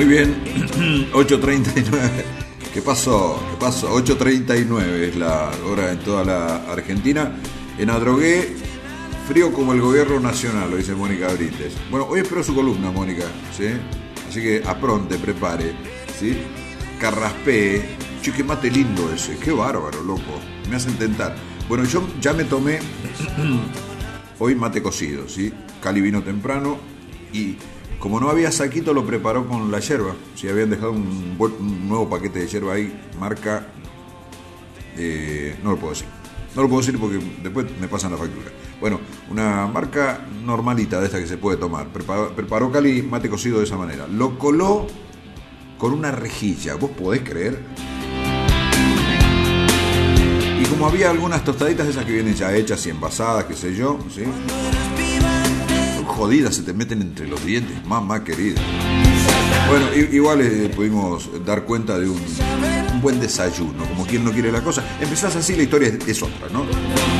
Muy bien, 8:39. ¿Qué pasó? 8:39 es la hora en toda la Argentina. En Adrogué, frío como el gobierno nacional, lo dice Mónica Brites. Bueno, hoy espero su columna, Mónica, ¿sí? Así que apronte, prepare, ¿sí? Carraspee. Che, qué mate lindo ese, qué bárbaro, loco. Me hacen tentar. Bueno, yo ya me tomé hoy mate cocido, ¿sí? Cali vino temprano y como no había saquito, lo preparó con la yerba. Si habían dejado un nuevo paquete de yerba ahí, marca... no lo puedo decir. No lo puedo decir porque después me pasan la factura. Bueno, una marca normalita de esta que se puede tomar. Preparó Cali mate cocido de esa manera. Lo coló con una rejilla. ¿Vos podés creer? Y como había algunas tostaditas esas que vienen ya hechas y envasadas, qué sé yo, ¿sí? Jodidas, se te meten entre los dientes, mamá querida. Bueno, igual pudimos dar cuenta de un buen desayuno, como quien no quiere la cosa. Empezás así, la historia es otra, ¿no?